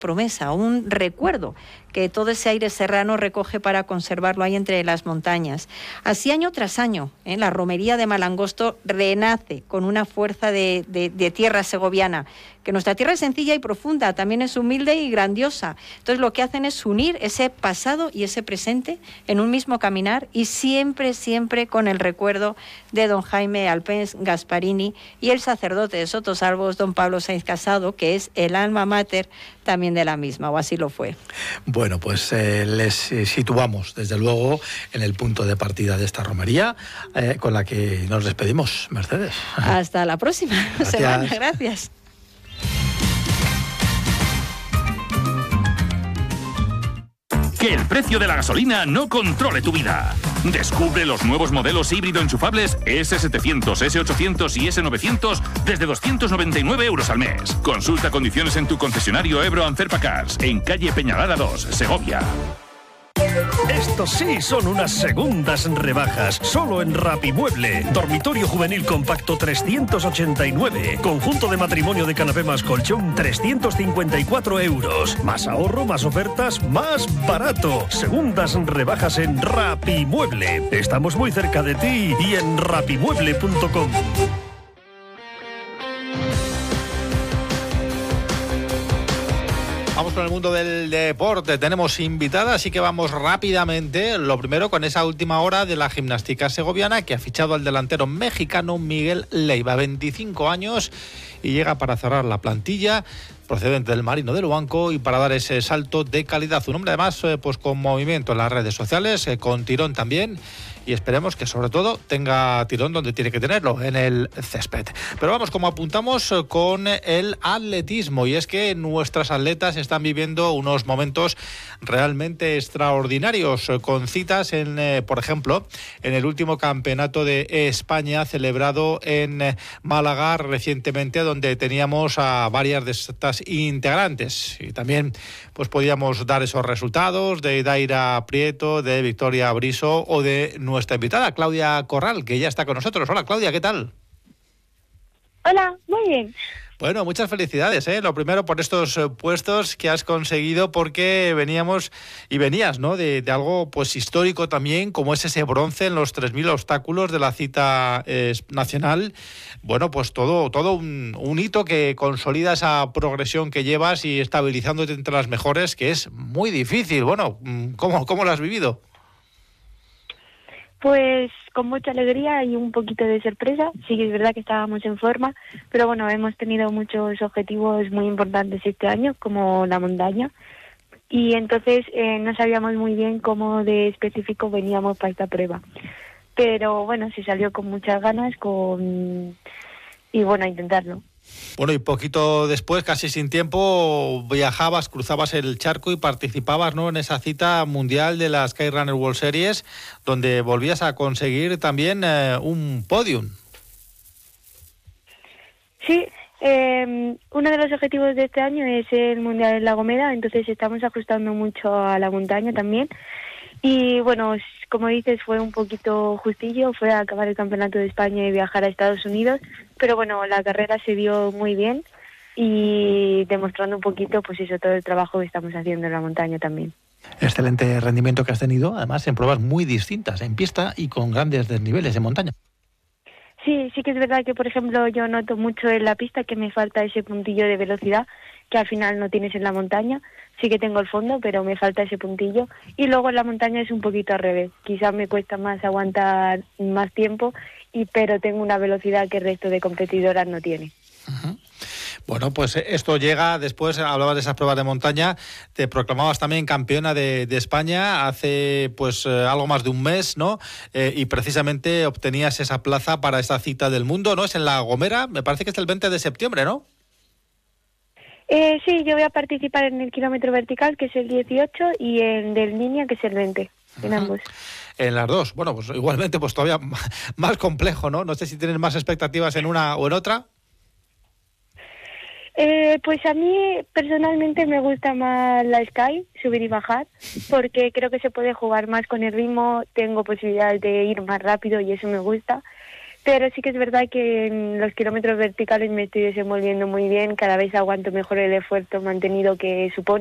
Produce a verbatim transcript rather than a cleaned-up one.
promesa, un recuerdo que todo ese aire serrano recoge para conservarlo ahí entre las montañas. Así año tras año, ¿eh? la romería de Malangosto renace con una fuerza de, de, de tierra segoviana, que nuestra tierra es sencilla y profunda, también es humilde y grandiosa. Entonces lo que hacen es unir ese pasado y ese presente en un mismo caminar y siempre, siempre con el recuerdo de don Jaime Alpens Gasparini y el sacerdote de Sotosalvos, don Pablo Sainz Casado, que es el alma mater también de la misma, o así lo fue. Bueno, pues eh, les eh, situamos desde luego en el punto de partida de esta romería, eh, con la que nos despedimos, Mercedes. Hasta la próxima Gracias. semana, gracias. Que el precio de la gasolina no controle tu vida. Descubre los nuevos modelos híbrido enchufables ese setecientos, ese ochocientos y ese novecientos desde doscientos noventa y nueve euros al mes. Consulta condiciones en tu concesionario Ebro Ancerpa Cars, en calle Peñalara dos, Segovia. Estos sí son unas segundas rebajas, solo en Rapimueble. Dormitorio juvenil compacto trescientos ochenta y nueve. Conjunto de matrimonio de canapé más colchón trescientos cincuenta y cuatro euros. Más ahorro, más ofertas, más barato. Segundas rebajas en Rapimueble. Estamos muy cerca de ti y en rapimueble punto com. Vamos con el mundo del deporte. Tenemos invitada, así que vamos rápidamente. Lo primero con esa última hora de la gimnástica segoviana, que ha fichado al delantero mexicano Miguel Leiva, veinticinco años, y llega para cerrar la plantilla, procedente del Marino de Luanco, y para dar ese salto de calidad. Un hombre además pues con movimiento en las redes sociales, con tirón también, y esperemos que sobre todo tenga tirón donde tiene que tenerlo, en el césped. Pero vamos, como apuntamos, con el atletismo, y es que nuestras atletas están viviendo unos momentos realmente extraordinarios, con citas en, eh, por ejemplo, en el último campeonato de España celebrado en Málaga recientemente, donde teníamos a varias de estas integrantes, y también pues podíamos dar esos resultados de Daira Prieto, de Victoria Briso o de nuestra invitada Claudia Corral, que ya está con nosotros. Hola, Claudia, ¿qué tal? Hola, muy bien. Bueno, muchas felicidades, ¿eh? Lo primero por estos eh, puestos que has conseguido, porque veníamos y venías, ¿no? De, de algo pues histórico también, como es ese bronce en los tres mil obstáculos de la cita eh, nacional. Bueno, pues todo, todo un, un hito que consolida esa progresión que llevas y estabilizándote entre las mejores, que es muy difícil. Bueno, ¿cómo, cómo lo has vivido? Pues con mucha alegría y un poquito de sorpresa. Sí que es verdad que estábamos en forma, pero bueno, hemos tenido muchos objetivos muy importantes este año, como la montaña, y entonces eh, no sabíamos muy bien cómo de específico veníamos para esta prueba. Pero bueno, se salió con muchas ganas con y bueno, a intentarlo. Bueno, y poquito después, casi sin tiempo, viajabas, cruzabas el charco y participabas, ¿no?, en esa cita mundial de la Skyrunner World Series, donde volvías a conseguir también eh, un podium. Sí, eh, uno de los objetivos de este año es el Mundial en La Gomera, entonces estamos ajustando mucho a la montaña también. Y bueno, como dices, fue un poquito justillo, fue acabar el Campeonato de España y viajar a Estados Unidos, pero bueno, la carrera se dio muy bien y demostrando un poquito, pues eso, todo el trabajo que estamos haciendo en la montaña también. Excelente rendimiento que has tenido, además en pruebas muy distintas, en pista y con grandes desniveles en montaña. Sí, sí que es verdad que, por ejemplo, yo noto mucho en la pista que me falta ese puntillo de velocidad que al final no tienes en la montaña. Sí que tengo el fondo, pero me falta ese puntillo. Y luego en la montaña es un poquito al revés. Quizás me cuesta más aguantar más tiempo, y pero tengo una velocidad que el resto de competidoras no tiene. Uh-huh. Bueno, pues esto llega después, hablabas de esas pruebas de montaña, te proclamabas también campeona de, de España hace pues eh, algo más de un mes, ¿no? Eh, y precisamente obtenías esa plaza para esta cita del mundo, ¿no? Es en La Gomera, me parece que es el veinte de septiembre, ¿no? Eh, sí, yo voy a participar en el kilómetro vertical, que es el dieciocho, y en del línea, que es el veinte, en ambos. En las dos, bueno, pues igualmente pues todavía más complejo, ¿no? No sé si tienes más expectativas en una o en otra. Eh, pues a mí personalmente me gusta más la Sky, subir y bajar, porque creo que se puede jugar más con el ritmo, tengo posibilidades de ir más rápido y eso me gusta. Pero sí que es verdad que en los kilómetros verticales me estoy desenvolviendo muy bien, cada vez aguanto mejor el esfuerzo mantenido que supone.